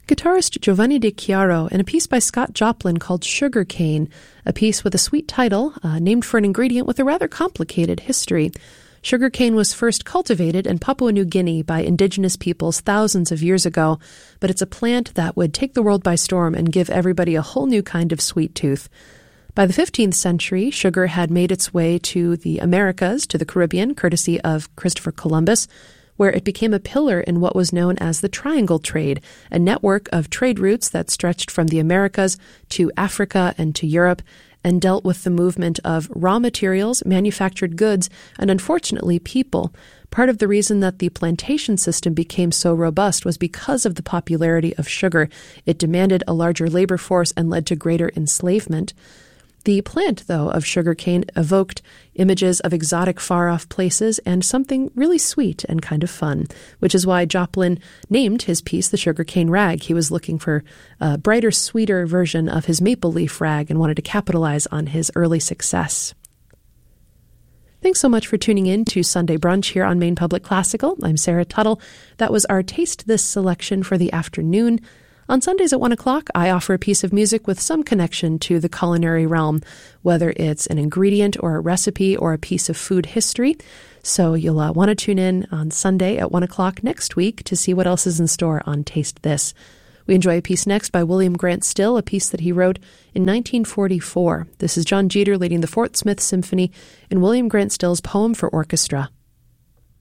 Guitarist Giovanni De Chiaro and a piece by Scott Joplin called Sugar Cane, a piece with a sweet title named for an ingredient with a rather complicated history. Sugarcane was first cultivated in Papua New Guinea by indigenous peoples thousands of years ago, but it's a plant that would take the world by storm and give everybody a whole new kind of sweet tooth. By the 15th century, sugar had made its way to the Americas, to the Caribbean, courtesy of Christopher Columbus, where it became a pillar in what was known as the Triangle Trade, a network of trade routes that stretched from the Americas to Africa and to Europe, and dealt with the movement of raw materials, manufactured goods, and unfortunately people. Part of the reason that the plantation system became so robust was because of the popularity of sugar. It demanded a larger labor force and led to greater enslavement. The plant, though, of sugarcane evoked images of exotic far-off places and something really sweet and kind of fun, which is why Joplin named his piece the Sugarcane Rag. He was looking for a brighter, sweeter version of his maple leaf rag and wanted to capitalize on his early success. Thanks so much for tuning in to Sunday Brunch here on Maine Public Classical. I'm Sarah Tuttle. That was our Taste This selection for the afternoon. On Sundays at 1 o'clock, I offer a piece of music with some connection to the culinary realm, whether it's an ingredient or a recipe or a piece of food history. So you'll want to tune in on Sunday at 1 o'clock next week to see what else is in store on Taste This. We enjoy a piece next by William Grant Still, a piece that he wrote in 1944. This is John Jeter leading the Fort Smith Symphony in William Grant Still's Poem for Orchestra.